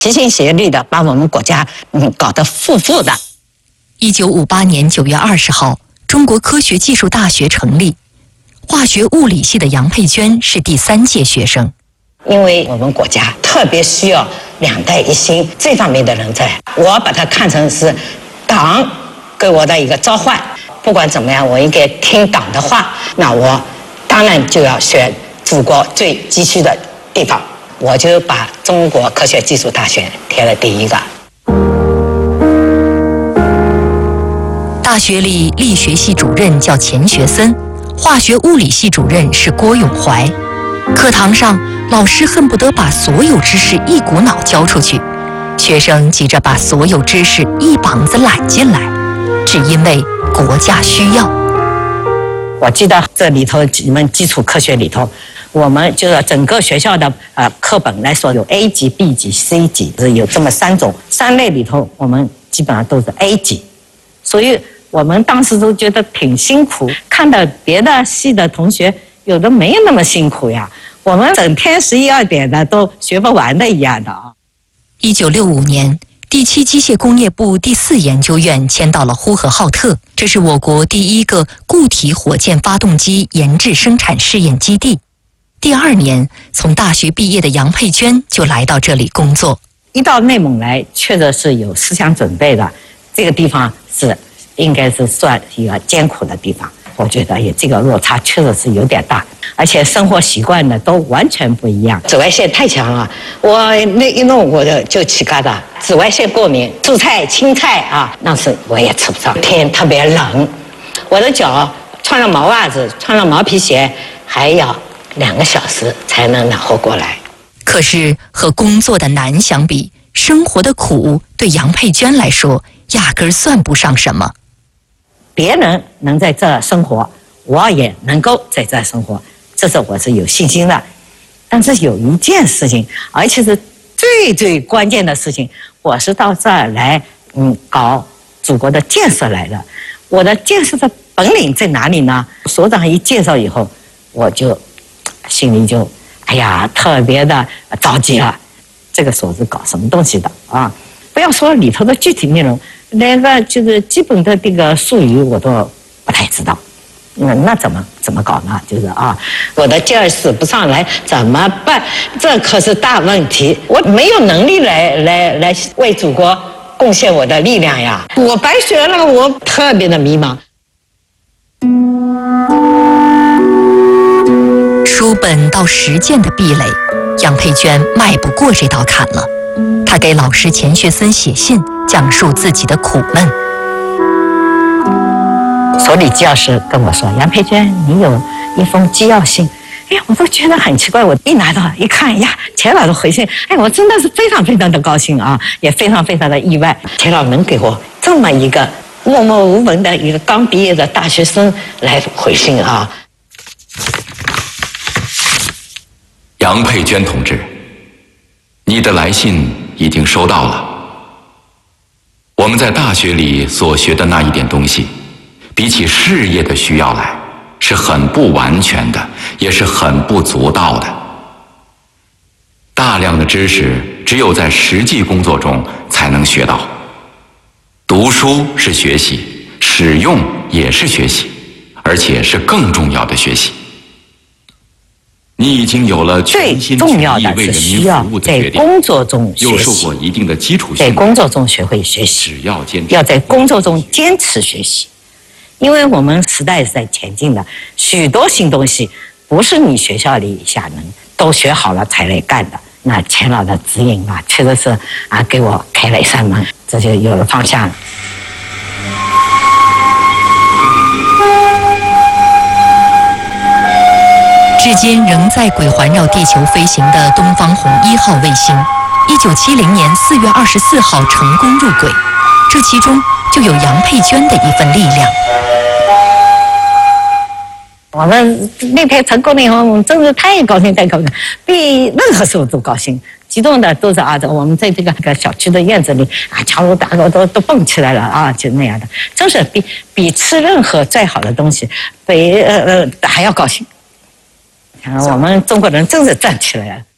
齐心协力的把我们国家搞得富的。 1958年9月20号，中国科学技术大学成立，化学物理系的杨佩娟是第3届学生。 因为我们国家特别需要两代一心这方面的人才，我把它看成是党给我的一个召唤。不管怎么样，我应该听党的话，那我当然就要选祖国最急需的地方，我就把中国科学技术大学填了第1个。 大学里力学系主任叫钱学森，化学物理系主任是郭永怀。课堂上，老师恨不得把所有知识一股脑教出去，学生急着把所有知识一膀子揽进来，只因为国家需要。 我记得这里头你们基础科学里头，我们就是整个学校的课本来说，有 A 级、B 级、C 级，有这么3种，3类里头我们基本上都是 A 级，所以我们当时都觉得挺辛苦，看到别的系的同学有的没有那么辛苦呀，我们整天11、2点的都学不完的一样的啊。 1965年，第7机械工业部第4研究院迁到了呼和浩特，这是我国第1个固体火箭发动机研制生产试验基地。第2年，从大学毕业的杨佩娟就来到这里工作。 一到内蒙来，确实是有思想准备的，这个地方应该是算一个艰苦的地方。我觉得这个落差确实是有点大，而且生活习惯呢都完全不一样。紫外线太强了，我那一弄我就起疙瘩，紫外线过敏，蔬菜青菜啊，那是我也吃不上。天特别冷，我的脚穿了毛袜子，穿了毛皮鞋，还要2个小时才能暖和过来。 可是和工作的难相比，生活的苦对杨佩娟来说压根儿算不上什么。 别人能在这儿生活，我也能够在这儿生活，这是我是有信心的。但是有一件事情，而且是最关键的事情，我是到这儿来搞祖国的建设来的。我的建设的本领在哪里呢？所长一介绍以后，我就心里就特别的着急了。这个所是搞什么东西的啊？不要说里头的具体内容，连个就是基本的这个术语我都不太知道。那怎么搞呢？就是我的劲儿使不上来，怎么办？这可是大问题，我没有能力来为祖国贡献我的力量呀！我白学了，我特别的迷茫。 书本到实践的壁垒，杨佩娟迈不过这道坎了。她给老师钱学森写信，讲述自己的苦闷。 所里教师跟我说：“杨佩娟，你有一封机要信。”我都觉得很奇怪。我一拿到一看呀，钱老师回信，我真的是非常非常的高兴啊，也非常非常的意外。钱老师能给我这么一个默默无闻的一个刚毕业的大学生来回信啊。 杨佩娟同志，你的来信已经收到了。我们在大学里所学的那一点东西，比起事业的需要来，是很不完全的，也是很不足道的。大量的知识只有在实际工作中才能学到。读书是学习，使用也是学习，而且是更重要的学习。你已经有了全心全意为人民服务的决定， 在工作中学习， 又受过一定的基础训练， 在工作中学会学习， 只要坚持， 要在工作中坚持学习。因为我们时代是在前进的，许多新东西不是你学校里下能都学好了才来干的。那钱老的指引确实是给我开了一扇门，这就有了方向。 至今仍在轨环绕地球飞行的东方红1号卫星，1970年4月24号成功入轨，这其中就有杨佩娟的一份力量。 我们那天成功了以后，我们真是太高兴，比任何时候都高兴。激动的都是我们在这个小区的院子里敲锣打鼓都蹦起来了就那样的，真是比吃任何再好的东西还要高兴。我们中国人真是站起来了。